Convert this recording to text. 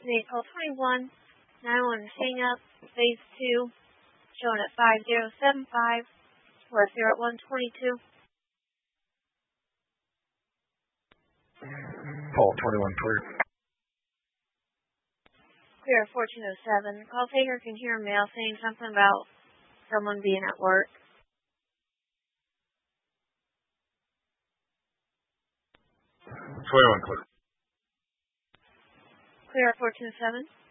Today's call 21, 911 hang up, phase 2, showing at 5075, or 0122. Call 21 clear. Clear 1407. Call taker can hear a male saying something about someone being at work. 21 clear. Clear 1407.